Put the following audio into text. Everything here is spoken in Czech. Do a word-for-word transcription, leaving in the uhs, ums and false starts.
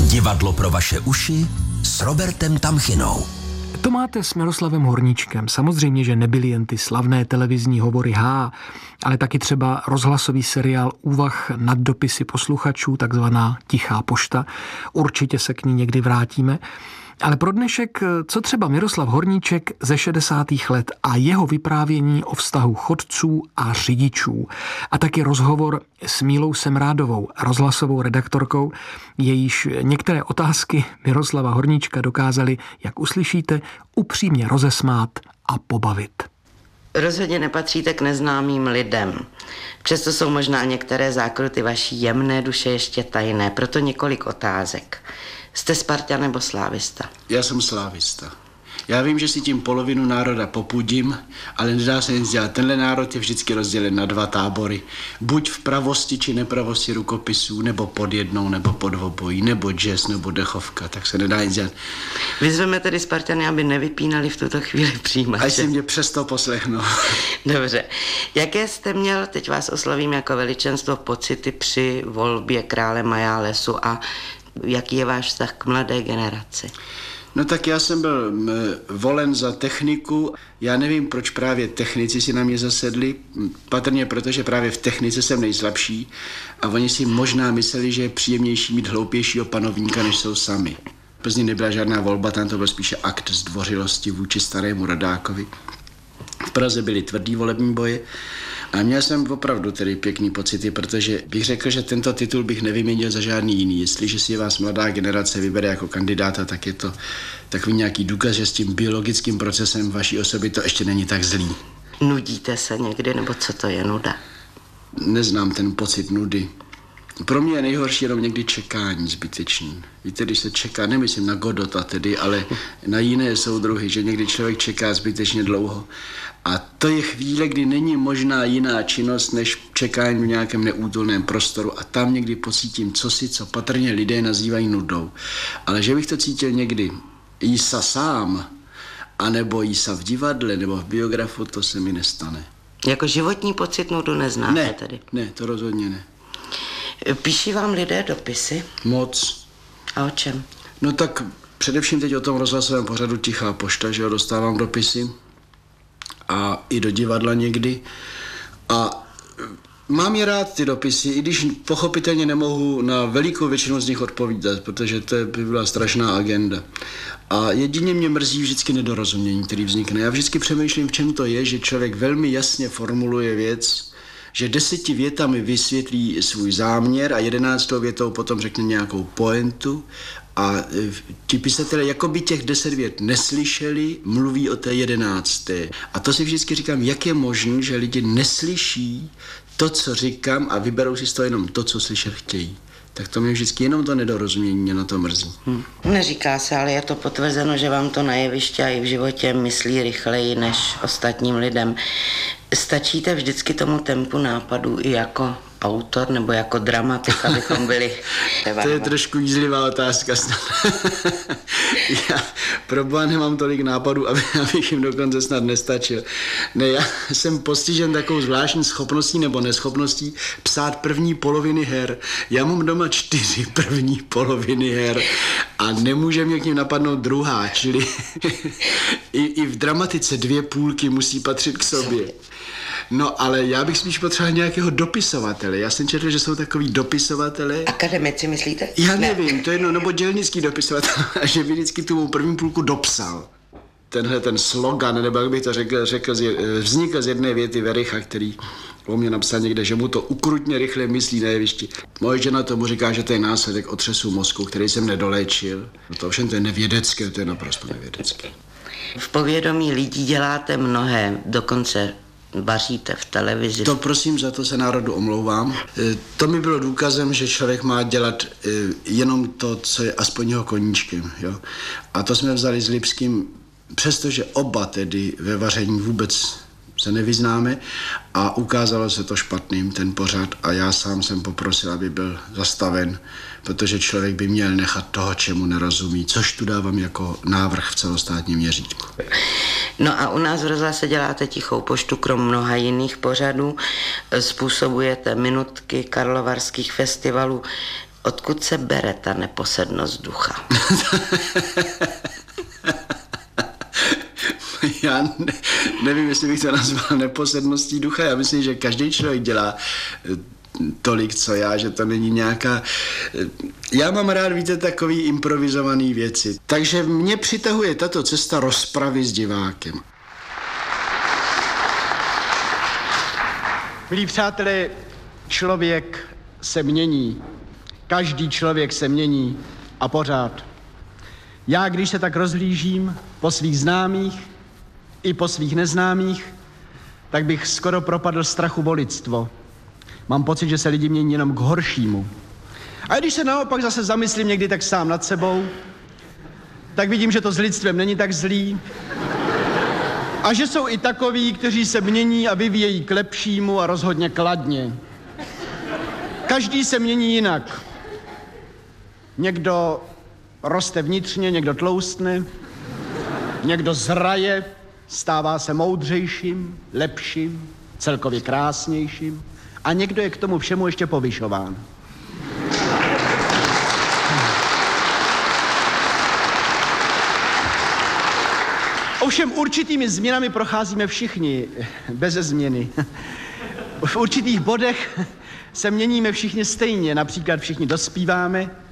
Divadlo pro vaše uši s Robertem Tamchinou. To máte s Miroslavem Horníčkem. Samozřejmě, že nebyly jen ty slavné televizní hovory H, ale taky třeba rozhlasový seriál Úvah nad dopisy posluchačů, takzvaná Tichá pošta. Určitě se k ní někdy vrátíme. Ale pro dnešek, co třeba Miroslav Horníček ze šedesátých let a jeho vyprávění o vztahu chodců a řidičů. A taky rozhovor s Mílou Semrádovou, rozhlasovou redaktorkou, jejíž některé otázky Miroslava Horníčka dokázaly, jak uslyšíte, upřímně rozesmát a pobavit. Rozhodně nepatříte k neznámým lidem. Přesto jsou možná některé zákruty vaší jemné duše ještě tajné, proto několik otázek. Jste Spartan nebo slávista? Já jsem slávista. Já vím, že si tím polovinu národa popudím, ale nedá se nic dělat. Tenhle národ je vždycky rozdělen na dva tábory. Buď v pravosti či nepravosti rukopisů, nebo pod jednou, nebo pod obojí, nebo jazz, nebo dechovka, tak se nedá nic dělat. Vyzveme tedy Spartany, aby nevypínali v tuto chvíli přijímače. Až si mě přesto poslechnou. Dobře. Jaké jste měl, teď vás oslovím jako veličenstvo, pocity při volbě krále Majálesu a jaký je váš vztah k mladé generaci? No tak já jsem byl m, volen za techniku. Já nevím, proč právě technici si na mě zasedli. Patrně proto, že právě v technice jsem nejslabší a oni si možná mysleli, že je příjemnější mít hloupějšího panovníka, než jsou sami. V Plzni nebyla žádná volba, tam to byl spíše akt zdvořilosti vůči starému rodákovi. V Praze byly tvrdý volební boje a měl jsem opravdu tedy pěkný pocity, protože bych řekl, že tento titul bych nevyměnil za žádný jiný. Jestliže si vás mladá generace vybere jako kandidáta, tak je to takový nějaký důkaz, že s tím biologickým procesem vaší osoby to ještě není tak zlý. Nudíte se někdy, nebo co to je nuda? Neznám ten pocit nudy. Pro mě je nejhorší jenom někdy čekání zbytečný. Víte, když se čeká, nemyslím na Godota tedy, ale na jiné soudruhy, že někdy člověk čeká zbytečně dlouho. A to je chvíle, kdy není možná jiná činnost, než čekání v nějakém neútulném prostoru a tam někdy pocítím cosi, co patrně lidé nazývají nudou. Ale že bych to cítil někdy jísa sám, anebo jísa v divadle, nebo v biografu, to se mi nestane. Jako životní pocit nudu neznáte ne, tedy? Ne, to rozhodně ne. Píší vám lidé dopisy? Moc. A o čem? No tak především teď o tom rozhlasovém pořadu Tichá pošta, že jo, dostávám dopisy a i do divadla někdy. A mám je rád ty dopisy, i když pochopitelně nemohu na velikou většinu z nich odpovídat, protože to by byla strašná agenda. A jedině mě mrzí vždycky nedorozumění, který vznikne. Já vždycky přemýšlím, v čem to je, že člověk velmi jasně formuluje věc, že deseti větami vysvětlí svůj záměr a jedenáctou větou potom řekne nějakou pointu a ti pisatelé jako by těch deset vět neslyšeli, mluví o té jedenácté. A to si vždycky říkám, jak je možné, že lidi neslyší to, co říkám a vyberou si z toho jenom to, co slyšet chtějí. Tak to mě vždycky jenom to nedorozumění mě na to mrzí. Hmm. Neříká se, ale je to potvrzeno, že vám to na jevišti a i v životě myslí rychleji než ostatním lidem. Stačíte vždycky tomu tempu nápadu i jako autor nebo jako dramatik, abychom byli... To je trošku jízlivá otázka. Já pro boha nemám tolik nápadů, aby, abych jim dokonce snad nestačil. Ne, já jsem postižen takovou zvláštní schopností nebo neschopností psát první poloviny her. Já mám doma čtyři první poloviny her a nemůže mě k ním napadnout druhá, čili i, i v dramatice dvě půlky musí patřit k sobě. No, ale já bych spíš potřeboval nějakého dopisovatele. Já jsem četl, že jsou takový dopisovatele. Akademici, myslíte? Já nevím, ne. To je jedno, nebo dělnický dopisovatel, a že by vždycky tu první půlku dopsal. Tenhle ten slogan, nebo jak bych to řekl, řekl vznikl z jedné věty Vericha, který o mě napsal někde, že mu to ukrutně rychle myslí na jevišti. Moje žena tomu říká, že to je následek otřesu mozku, který jsem nedoléčil. No to ovšem to je nevědecké, to je naprosto nevědecké. V povědomí lidí děláte mnohé, dokonce vaříte v televizi. To prosím, za to se národu omlouvám. To mi bylo důkazem, že člověk má dělat jenom to, co je aspoň jeho koníčkem. Jo? A to jsme vzali s Lipským, přestože oba tedy ve vaření vůbec se nevyznáme a ukázalo se to špatným, ten pořad, a já sám jsem poprosil, aby byl zastaven, protože člověk by měl nechat toho, čemu nerozumí, což tu dávám jako návrh v celostátním měřítku. No a u nás v rozhlase děláte Tichou poštu, krom mnoha jiných pořadů, způsobujete minutky karlovarských festivalů. odkud se bere ta neposednost ducha? Já ne, nevím, jestli bych to nazval neposedností ducha. Já myslím, že každý člověk dělá tolik, co já, že to není nějaká... Já mám rád, víte, takový improvizovaný věci. Takže mě přitahuje tato cesta rozpravy s divákem. Milí přátelé, člověk se mění. Každý člověk se mění a pořád. Já, když se tak rozhlížím po svých známých i po svých neznámých, tak bych skoro propadl strachu o lidstvo. Mám pocit, že se lidi mění jenom k horšímu. A když se naopak zase zamyslím někdy tak sám nad sebou, tak vidím, že to s lidstvem není tak zlý a že jsou i takoví, kteří se mění a vyvíjejí k lepšímu a rozhodně kladně. Každý se mění jinak. Někdo roste vnitřně, někdo tloustne, někdo zraje, stává se moudřejším, lepším, celkově krásnějším a někdo je k tomu všemu ještě povyšován. Ovšem určitými změnami procházíme všichni, beze změny. V určitých bodech se měníme všichni stejně, například všichni dospíváme,